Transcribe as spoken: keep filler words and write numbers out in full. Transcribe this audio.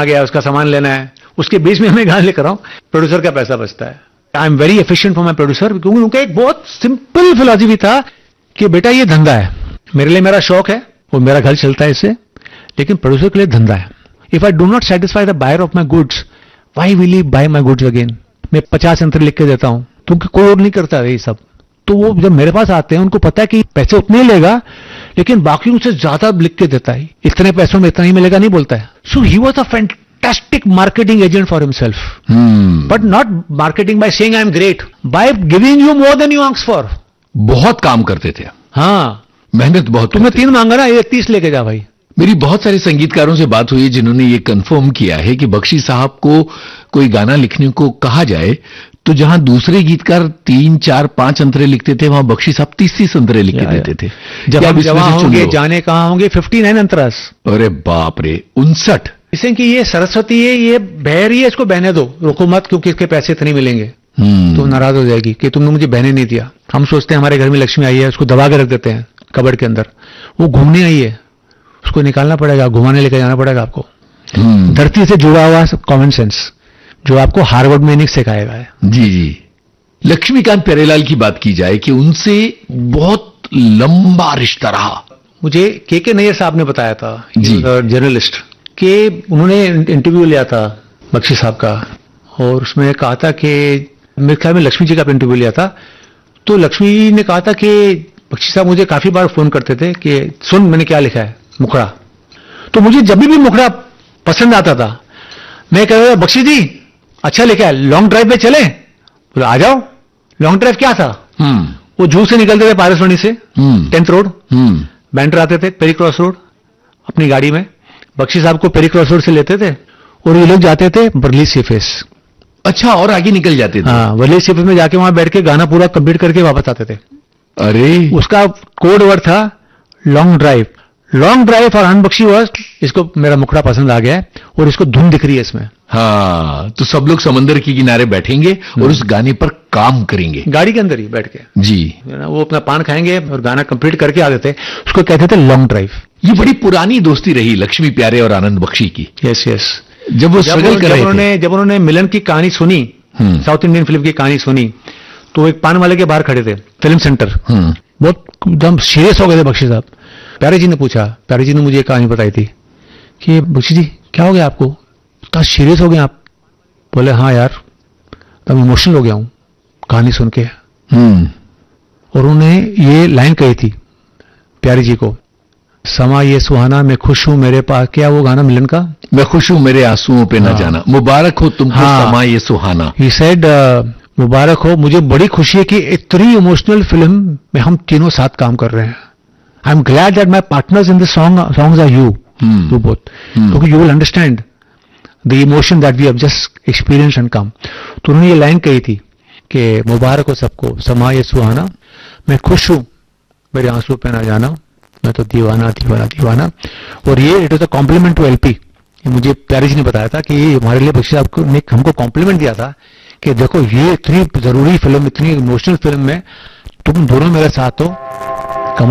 आ गया, उसका सामान लेना है, उसके बीच में मैं गाना लेकर रहा हूं, प्रोड्यूसर का पैसा बचता है। I am very efficient for my producer, क्योंकि उनका एक बहुत सिंपल फिलॉसफी था कि बेटा ये धंधा है, मेरे लिए मेरा शौक है, वो मेरा घर चलता है इससे, लेकिन प्रोड्यूसर के लिए धंधा है। If I do not satisfy the buyer of my goods, why will he bye my goods again? मैं पचास यंत्र लिख के देता हूं, क्योंकि कोई और नहीं करता है ये सब। तो वो जब मेरे पास आते हैं, उनको पता है कि पैसे उतने ही लेगा, लेकिन बाकी उनसे ज्यादा लिख के देता है, इतने पैसों में इतना ही मिलेगा नहीं बोलता है। सो he was a fantastic marketing agent for himself, but not marketing by saying I am great, by giving you more than you ask for. बहुत काम करते थे। हाँ, मेहनत बहुत। तुम्हें तीन मांगा ना, ये तीस लेके जा भाई। मेरी बहुत सारे संगीतकारों से बात हुई है जिन्होंने ये कंफर्म किया है कि बख्शी साहब को कोई गाना लिखने को कहा जाए तो जहां दूसरे गीतकार तीन चार पांच अंतरे लिखते थे, वहां बख्शी साहब तीस तीस अंतरे लिख के देते थे। जब हम जवां होंगे जाने कहां होंगे, फिफ्टी नाइन अंतरास। अरे बाप रे, उनसठ। इसे कि ये सरस्वती है, ये बह रही है, इसको बहने दो, रोको मत, क्योंकि इसके पैसे इतने मिलेंगे। तो नाराज हो जाएगी कि तुमने मुझे बहने नहीं दिया। हम सोचते हैं हमारे घर में लक्ष्मी आई है, उसको दबा के रख देते हैं कबर्ड के अंदर, वो घूमने आई है, उसको निकालना पड़ेगा, घुमाने लेकर जाना पड़ेगा आपको। धरती से जुड़ा हुआ कॉमन सेंस जो आपको हार्वर्ड में नहीं सिखाएगा है। जी जी। लक्ष्मीकांत प्यारेलाल की बात की जाए कि उनसे बहुत लंबा रिश्ता रहा। मुझे के के नैयर साहब ने बताया था, जर्नलिस्ट, कि उन्होंने इंटरव्यू लिया था बख्शी साहब का, और उसमें कहा था कि मेरे ख्याल में लक्ष्मी जी का इंटरव्यू लिया था, तो लक्ष्मी ने कहा था कि बख्शी साहब मुझे काफी बार फोन करते थे कि सुन मैंने क्या लिखा है, मुखड़ा। तो मुझे जब भी मुखड़ा पसंद आता था, मैं कह रहा बख्शी जी अच्छा लिखा है, लॉन्ग ड्राइव पे चले? बोला आ जाओ। लॉन्ग ड्राइव क्या था? वो जू से निकलते थे पारसवानी से, टेंथ रोड, बैंड्रा आते थे पेरी क्रॉस रोड अपनी गाड़ी में, बख्शी साहब को पेरी क्रॉस रोड से लेते थे और ये लोग जाते थे वर्ली सीफेस। अच्छा, और आगे निकल जाते थे? हाँ, वर्ली सीफेस में जाके वहां बैठ के गाना पूरा कंप्लीट करके वापस आते थे। अरे, उसका कोड वर्ड था long drive. Long drive for Anand Bakshi was, इसको मेरा मुखड़ा पसंद आ गया है और इसको धुन दिख रही है इसमें। हाँ, तो सब लोग समंदर के किनारे बैठेंगे और उस गाने पर काम करेंगे, गाड़ी के अंदर ही बैठ के। जी, वो अपना पान खाएंगे और गाना कंप्लीट करके आ देते, उसको कहते थे लॉन्ग ड्राइव। ये बड़ी पुरानी दोस्ती रही लक्ष्मी प्यारे और आनंद बख्शी की। Yes yes. जब वो स्ट्रगल कर रहे थे, जब उन्होंने मिलन की कहानी सुनी, साउथ इंडियन फिल्म की कहानी सुनी, तो एक पान वाले के बाहर खड़े थे फिल्म सेंटर, बहुत एकदम सीरियस हो गए थे बख्शी साहब। प्यारे जी ने पूछा, प्यारे जी ने मुझे एक कहानी बताई थी कि बख्शी जी क्या हो गया आपको, इतना सीरियस हो गए आप? बोले हाँ यार, तब इमोशनल हो गया हूं कहानी सुन के। और उन्होंने ये लाइन कही थी प्यारी जी को, समा ये सुहाना मैं खुश हूं मेरे पास, क्या वो गाना मिलन का, मैं खुश हूं मेरे आंसुओं पे न जाना, मुबारक हो तुमको हाँ, समा ये सुहाना। ही सेड मुबारक हो, मुझे बड़ी खुशी है कि इतनी इमोशनल फिल्म में हम तीनों साथ काम कर रहे हैं। I am glad that my partners in this song songs are you you both, क्योंकि you will understand the emotion that we have just experience and come. तो उन्होंने ये लाइन कही थी कि मुबारक हो सबको समा ये सुहाना, मैं खुश हूं मेरे आंसू पे ना जाना, मैं तो दीवाना दीवाना दीवाना। और ये it is a compliment two LP. मुझे प्यारी जी ने बताया था कि ये हमारे लिए बख्शी साहब ने हमको कॉम्प्लीमेंट दिया था कि देखो ये इतनी जरूरी फिल्म, इतनी इमोशनल फिल्म में तुम दोनों मेरे साथ हो,